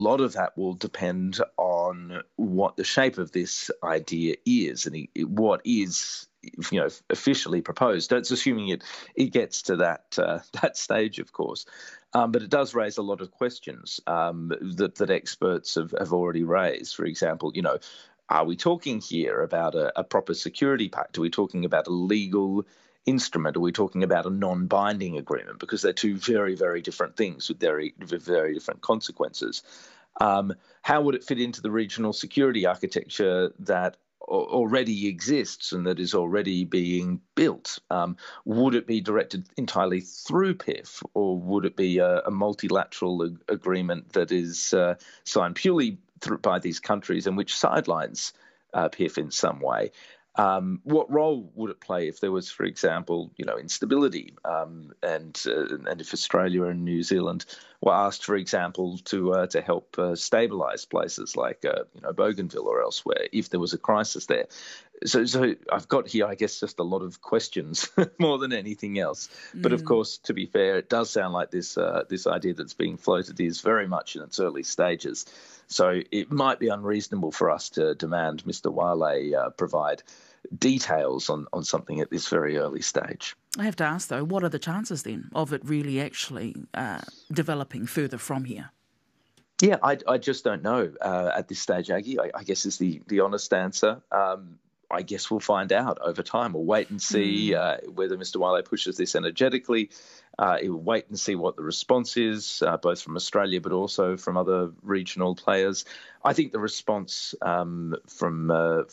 lot of that will depend on what the shape of this idea is and what is, officially proposed. That's assuming it gets to that stage, of course. But it does raise a lot of questions that experts have already raised. For example, are we talking here about a proper security pact? Are we talking about a legal instrument? Are we talking about a non-binding agreement? Because they're two very, very different things with very, very different consequences. How would it fit into the regional security architecture that already exists and that is already being built? Would it be directed entirely through PIF, or would it be a multilateral agreement that is signed purely by these countries and which sidelines PIF in some way? What role would it play if there was, for example, instability, and if Australia and New Zealand were asked, for example, to help stabilise places like Bougainville or elsewhere, if there was a crisis there? So I've got here, I guess, just a lot of questions more than anything else. But of course, to be fair, it does sound like this idea that's being floated is very much in its early stages. So it might be unreasonable for us to demand Mr. Wale provide details on something at this very early stage. I have to ask, though, what are the chances then of it really actually developing further from here? Yeah, I just don't know at this stage, Aggie. I guess is the honest answer. I guess we'll find out over time. We'll wait and see whether Mr. Wale pushes this energetically. We'll wait and see what the response is, both from Australia but also from other regional players. I think the response from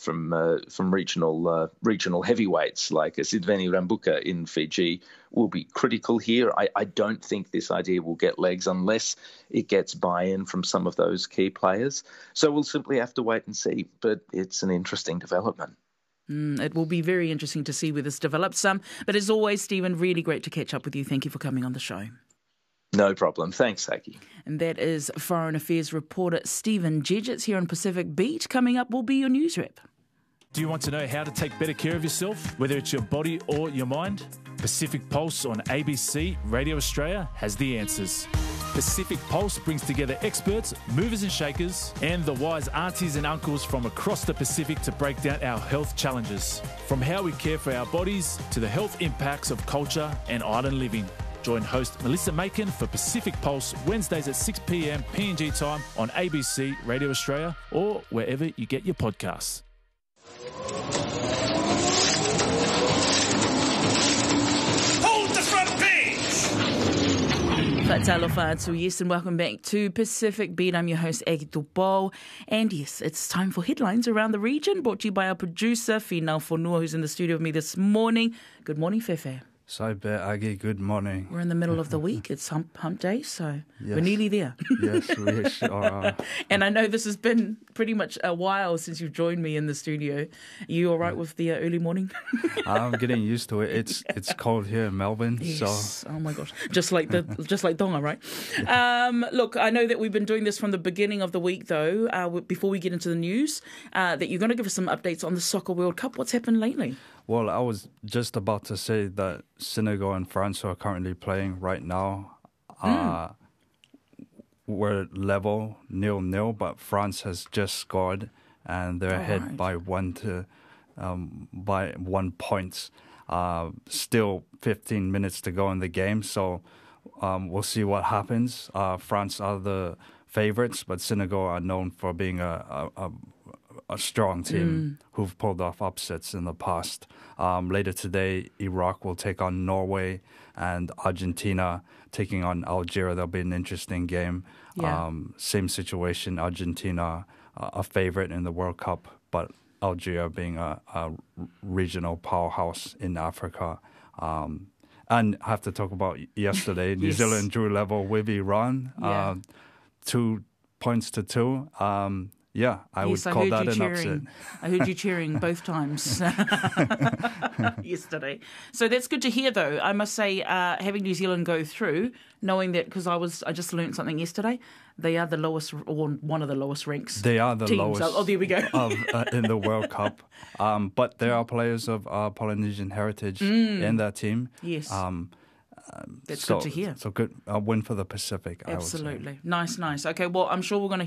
regional heavyweights like Sidveni Rambuka in Fiji will be critical here. I don't think this idea will get legs unless it gets buy-in from some of those key players. So we'll simply have to wait and see. But it's an interesting development. It will be very interesting to see where this develops. But as always, Stephen, really great to catch up with you. Thank you for coming on the show. No problem. Thanks, Saki. And that is Foreign Affairs reporter Stephen Jedgetts here on Pacific Beat. Coming up will be your news wrap. Do you want to know how to take better care of yourself, whether it's your body or your mind? Pacific Pulse on ABC Radio Australia has the answers. Pacific Pulse brings together experts, movers and shakers, and the wise aunties and uncles from across the Pacific to break down our health challenges. From how we care for our bodies to the health impacts of culture and island living. Join host Melissa Macon for Pacific Pulse Wednesdays at 6 p.m. PNG time on ABC Radio Australia or wherever you get your podcasts. Hold the front page! Fatalofa, yes, and welcome back to Pacific Beat. I'm your host, Aggie Tupo. And yes, it's time for headlines around the region, brought to you by our producer, Finau Fonua, who's in the studio with me this morning. Good morning, Fefe. Saibe, Aggie, good morning. We're in the middle of the week. It's hump day, so we're nearly there. Yes, we sure are. And I know this has been pretty much a while since you've joined me in the studio. Are you all right with the early morning? I'm getting used to it. It's cold here in Melbourne. Yes. So. Oh my gosh. Just like Tonga, right? Look, I know that we've been doing this from the beginning of the week, though, before we get into the news, that you're going to give us some updates on the Soccer World Cup. What's happened lately? Well, I was just about to say that Senegal and France are currently playing right now. We're level 0-0, but France has just scored and they're ahead by 1 point. Still 15 minutes to go in the game, so we'll see what happens. France are the favorites, but Senegal are known for being a strong team who've pulled off upsets in the past. Later today, Iraq will take on Norway and Argentina taking on Algeria. That'll be an interesting game. Yeah. Same situation, Argentina a favorite in the World Cup, but Algeria being a regional powerhouse in Africa. And I have to talk about yesterday. New Zealand drew level with Iran, 2 points to 2. I would call that an upset. I heard you cheering both times yesterday. So that's good to hear, though. I must say, having New Zealand go through, knowing that, because I just learned something yesterday, they are the lowest, or one of the lowest ranks. They are the teams. lowest. Oh, there we go. In the World Cup. But there are players of Polynesian heritage in that team. Yes. That's good to hear. So good win for the Pacific. Absolutely. Nice. Okay, well, I'm sure we're going to